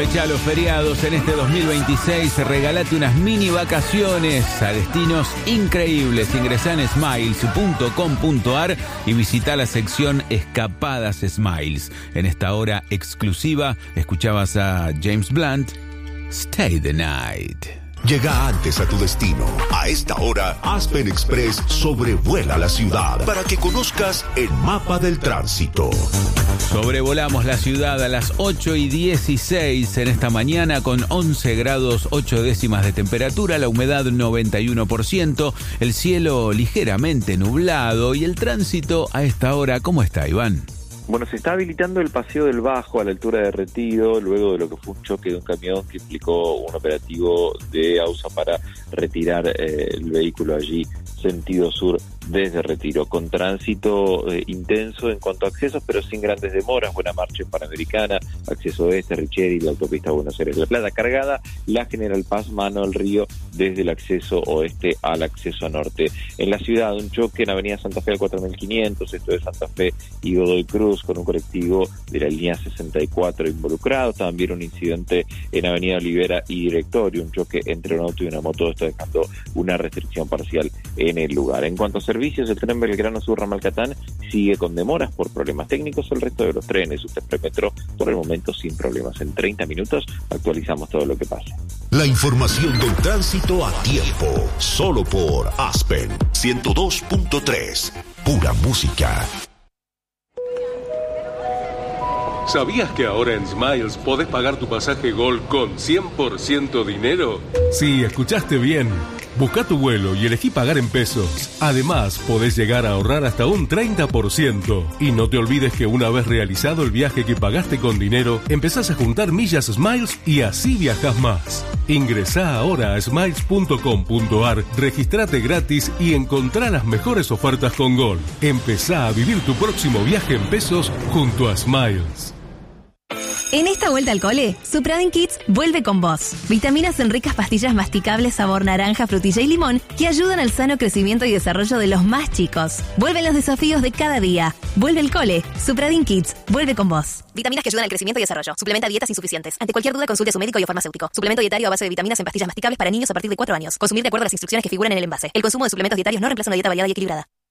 Aprovecha los feriados en este 2026, regalate unas mini vacaciones a destinos increíbles. Ingresá en smiles.com.ar y visita la sección Escapadas Smiles. En esta hora exclusiva escuchabas a James Blunt, Stay the Night. Llega antes a tu destino. A esta hora, Aspen Express sobrevuela la ciudad para que conozcas el mapa del tránsito. Sobrevolamos la ciudad a las 8:16 en esta mañana con 11 grados 8 décimas de temperatura, la humedad 91%, el cielo ligeramente nublado y el tránsito a esta hora, ¿cómo está, Iván? Bueno, se está habilitando el Paseo del Bajo a la altura de Retiro, luego de lo que fue un choque de un camión que implicó un operativo de AUSA para retirar el vehículo allí, sentido sur desde Retiro, con tránsito intenso en cuanto a accesos, pero sin grandes demoras. Buena marcha en Panamericana, acceso oeste, Richeri, la autopista Buenos Aires-La Plata, cargada la General Paz, mano al río, desde el acceso oeste al acceso norte. En la ciudad, un choque en Avenida Santa Fe al 4500, esto de Santa Fe y Godoy Cruz, con un colectivo de la línea 64 involucrado. También un incidente en Avenida Olivera y Directorio, un choque entre un auto y una moto, esto dejando una restricción parcial en el lugar. En cuanto a servicios, el tren Belgrano Sur Ramal Catán sigue con demoras por problemas técnicos. El resto de los trenes, usted premetro, por el momento sin problemas. En 30 minutos actualizamos todo lo que pasa. La información del tránsito a tiempo, solo por Aspen 102.3, pura música. ¿Sabías que ahora en Smiles podés pagar tu pasaje Gol con 100% dinero? Sí, escuchaste bien. Busca tu vuelo y elegí pagar en pesos. Además, podés llegar a ahorrar hasta un 30%. Y no te olvides que una vez realizado el viaje que pagaste con dinero, empezás a juntar millas Smiles y así viajás más. Ingresá ahora a smiles.com.ar, registrate gratis y encontrá las mejores ofertas con Gol. Empezá a vivir tu próximo viaje en pesos junto a Smiles. En esta vuelta al cole, Supradin Kids vuelve con vos. Vitaminas en ricas pastillas masticables sabor naranja, frutilla y limón que ayudan al sano crecimiento y desarrollo de los más chicos. Vuelven los desafíos de cada día. Vuelve el cole. Supradin Kids vuelve con vos. Vitaminas que ayudan al crecimiento y desarrollo. Suplementa dietas insuficientes. Ante cualquier duda, consulte a su médico y o farmacéutico. Suplemento dietario a base de vitaminas en pastillas masticables para niños a partir de 4 años. Consumir de acuerdo a las instrucciones que figuran en el envase. El consumo de suplementos dietarios no reemplaza una dieta variada y equilibrada.